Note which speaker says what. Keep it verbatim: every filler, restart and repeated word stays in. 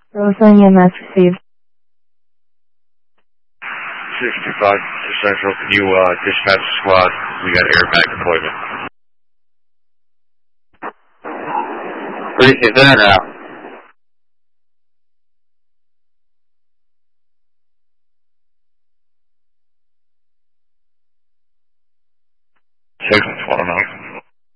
Speaker 1: Roseland E M S received.
Speaker 2: sixty-five to Central, can you uh, dispatch the squad? We got airbag deployment.
Speaker 3: Where is that now?